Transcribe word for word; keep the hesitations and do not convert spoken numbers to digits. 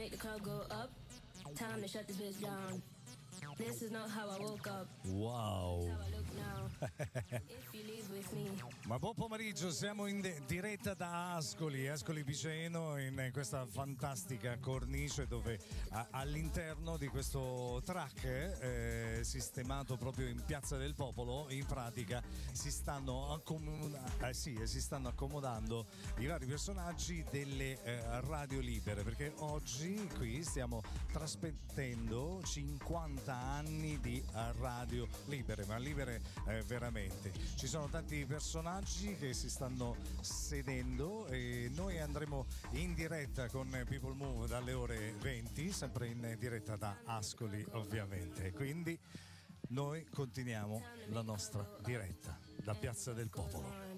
make the crowd go up. Time to shut this bitch down. This is not how I woke up. Wow. How I look now. If you leave with me. Ma buon pomeriggio, siamo in de- diretta da Ascoli, Ascoli Piceno, in questa fantastica cornice dove a- all'interno di questo track eh, sistemato proprio in Piazza del Popolo, in pratica si stanno, accom- eh, sì, si stanno accomodando i vari personaggi delle eh, radio libere, perché oggi qui stiamo trasmettendo cinquanta anni di eh, radio libere, ma libere eh, veramente. Ci sono tanti personaggi che si stanno sedendo e noi andremo in diretta con People Move dalle ore venti, sempre in diretta da Ascoli ovviamente. Quindi noi continuiamo la nostra diretta da Piazza del Popolo.